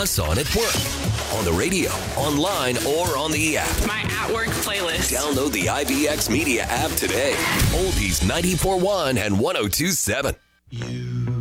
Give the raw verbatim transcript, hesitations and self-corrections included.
us on at work, on the radio, online, or on the app. My at work playlist. Download the I B X Media app today. Oldies ninety-four point one and one oh two point seven. You